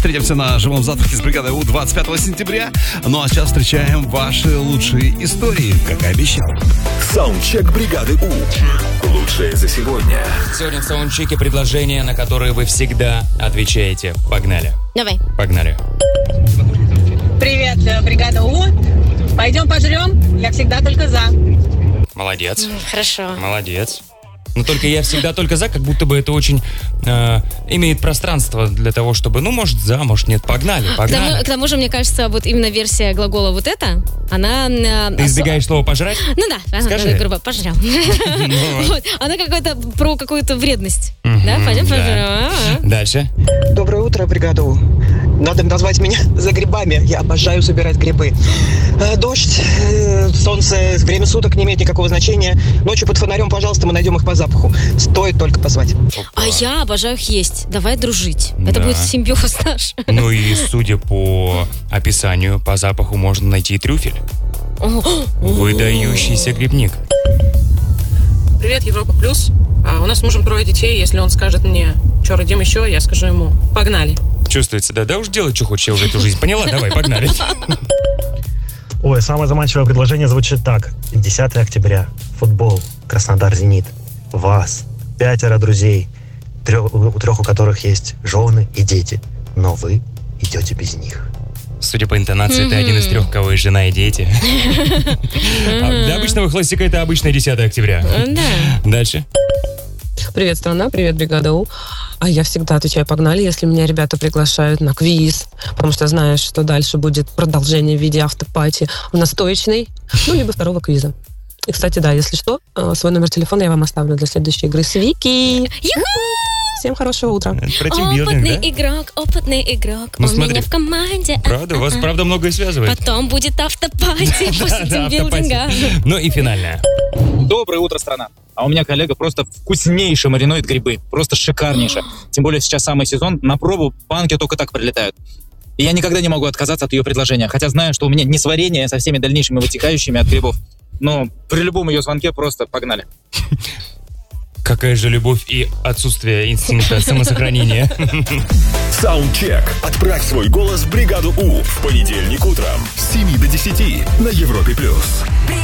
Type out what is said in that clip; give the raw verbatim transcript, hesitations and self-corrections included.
встретимся на живом завтраке с бригадой У двадцать пятого сентября. Ну а сейчас встречаем ваши лучшие истории, как и обещал. Саундчек бригады У. Лучшее за сегодня. Сегодня в саундчеке предложения, на которые вы всегда отвечаете. Погнали. Давай. Погнали. Привет, бригада У. Пойдем пожрем? Я всегда только за. Молодец. Хорошо. Молодец. Но только я всегда только за, как будто бы это очень э, имеет пространство для того, чтобы, ну, может, за, может, нет, погнали, К тому, погнали. к тому же, мне кажется, вот именно версия глагола вот эта, она... э, Ты осо- избегаешь слова «пожрать»? Ну да, ага, Скажи. грубо, пожрем. Ну, Вот. Она какая-то про какую-то вредность. Мгм, Да, пойдем да. пожрем. А-а. Дальше. Доброе утро, бригада У. Надо назвать меня за грибами. Я обожаю собирать грибы. Э, Дождь, э, солнце, время суток не имеет никакого значения. Ночью под фонарем, пожалуйста, мы найдем их по запаху. Стоит только позвать. А я обожаю их есть. Давай дружить. Это Да. будет симбиоз наш. Ну и судя по описанию, по запаху можно найти и трюфель. Выдающийся грибник. Привет, Европа Плюс. А, у нас с мужем трое детей. Если он скажет мне, что родим еще, я скажу ему, погнали. Чувствуется, да? Да уж делай, что хочешь, я уже эту жизнь поняла. Давай, погнали. Ой, самое заманчивое предложение звучит так. десятого октября. Футбол. Краснодар-Зенит. Вас. Пятеро друзей. Трех, у трех у которых есть жены и дети. Но вы идете без них. Судя по интонации, ты один из трех, у кого есть жена и дети. А для обычного холостяка это обычное десятого октября. Да. Дальше. Привет, страна, привет, бригада У. А я всегда отвечаю «погнали», если меня ребята приглашают на квиз, потому что знаешь, что дальше будет продолжение в виде автопати в настоечной, ну, либо второго квиза. И, кстати, да, если что, э, свой номер телефона я вам оставлю для следующей игры с Вики. Юху! Всем хорошего утра. Про тимбилдинг, Опытный да? игрок, опытный игрок. Ну, У смотри. меня в команде. Правда? Вас, А-а-а. правда, многое связывает. Потом будет автопати после Да, тимбилдинга. автопати. Ну и финальное. Доброе утро, страна. А у меня коллега просто вкуснейше маринует грибы. Просто шикарнейше. Тем более сейчас самый сезон. На пробу банки только так прилетают. И я никогда не могу отказаться от ее предложения. Хотя знаю, что у меня несварение со всеми дальнейшими вытекающими от грибов. Но при любом ее звонке просто погнали. Какая же любовь и отсутствие инстинкта самосохранения. Саундчек. Отправь свой голос в бригаду У в понедельник утром с семи до десяти на Европе плюс.